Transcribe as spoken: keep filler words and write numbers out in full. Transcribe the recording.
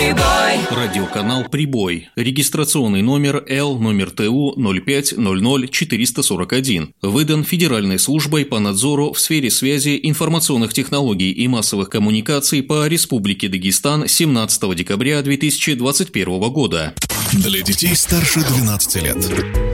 Прибой. Радиоканал «Прибой». Регистрационный номер Л номер Т У ноль пять ноль ноль четыреста сорок один. Выдан Федеральной службой по надзору в сфере связи, информационных технологий и массовых коммуникаций по Республике Дагестан семнадцатого декабря две тысячи двадцать первого года. Для детей старше двенадцати лет.